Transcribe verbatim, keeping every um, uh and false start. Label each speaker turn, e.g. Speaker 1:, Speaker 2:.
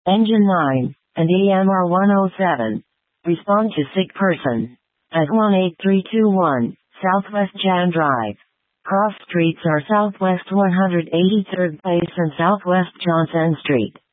Speaker 1: Engine nine, and E M R one oh seven. Respond to sick person. At one eight three two one, Southwest Jan Drive. Cross streets are Southwest one hundred eighty-third Place and Southwest Johnson Street.